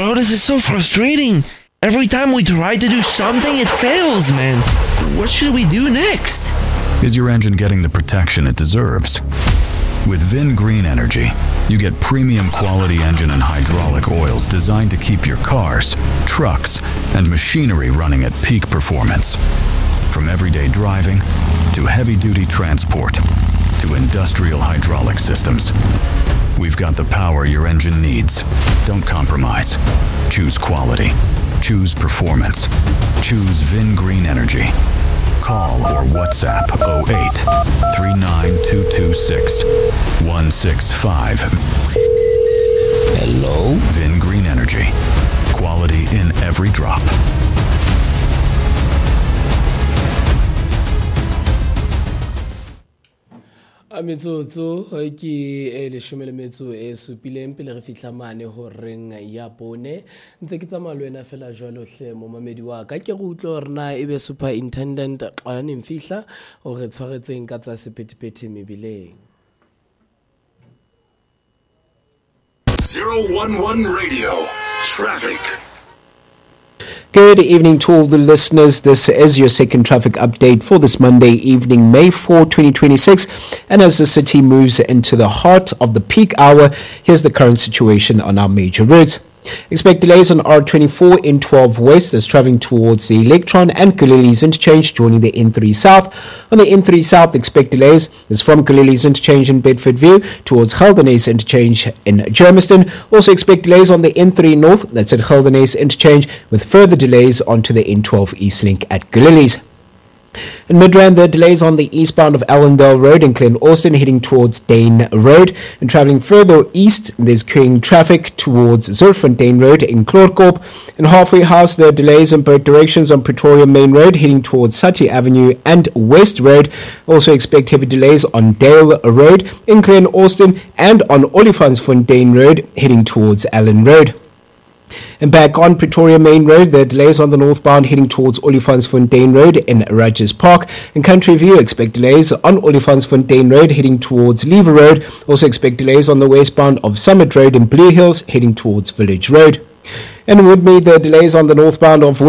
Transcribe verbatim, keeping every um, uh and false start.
bro. This is so frustrating. Every time we try to do something, it fails, man. What should we do next? Is your engine getting the protection it deserves? With Vin Green Energy, you get premium quality engine and hydraulic oils designed to keep your cars, trucks, and machinery running at peak performance. From everyday driving to heavy-duty transport to industrial hydraulic systems, we've got the power your engine needs. Don't compromise. Choose quality. Choose performance. Choose Vin Green Energy. Call or WhatsApp oh eight, three nine two two six, one six five. Hello? Vin Green Energy. Quality in every drop. a metsotso ke e leshome le metso e supileng pele re fihla mane ho reng ya bone ntse ke tsamaya le wena fela jwalo hle mo mamedi wa ka ke go utlwa hore na ebe superintendent Xolani Mfihla o re tshwaretseng ka tsa sephethephethe mebileng. zero one one Radio Traffic. Good evening to all the listeners. This is your second traffic update for this Monday evening, May fourth, twenty twenty-six. And as the city moves into the heart of the peak hour, here's the current situation on our major routes. Expect delays on R twenty-four N twelve West as travelling towards the Electron and Galilees Interchange joining the N three South. On the N three South, expect delays is from Galilees Interchange in Bedfordview towards Geldenhuys Interchange in Germiston. Also expect delays on the N three North, that's at Geldenhuys Interchange, with further delays onto the N twelve East Link at Galilees. In Midrand, there are delays on the eastbound of Allendale Road in Glen Austin heading towards Dane Road. And travelling further east, there's queuing traffic towards Zurfontein Road in Kloorkop. In Halfway House, there are delays in both directions on Pretoria Main Road heading towards Sati Avenue and West Road. Also expect heavy delays on Dale Road in Glen Austin and on Olifantsfontein Road heading towards Allen Road. And back on Pretoria Main Road, there are delays on the northbound heading towards Olifantsfontein Road in Rogers Park. In Country View, expect delays on Olifantsfontein Road heading towards Lever Road. Also expect delays on the westbound of Summit Road in Blue Hills heading towards Village Road. And in Woodmead, there are delays on the northbound of